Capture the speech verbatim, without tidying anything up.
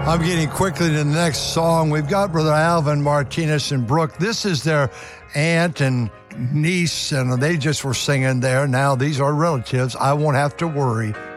I'm getting quickly to the next song. We've got Brother Alvin Martinez and Brooke. This is their aunt and niece, and they just were singing there. Now these are relatives. I won't have to worry.